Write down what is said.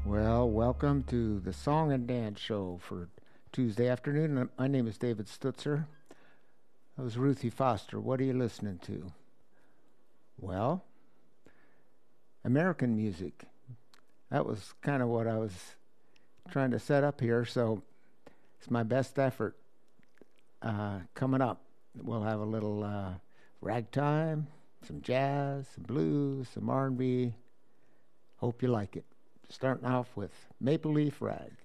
Well, welcome to the Song and Dance Show for Tuesday afternoon. My name is David Stutzer. That was Ruthie Foster. What are you listening to? Well, American music. That was kind of what I was trying to set up here, so it's my best effort. Coming up, we'll have a little ragtime, some jazz, some blues, some R&B. Hope you like it. Starting off with Maple Leaf Rag.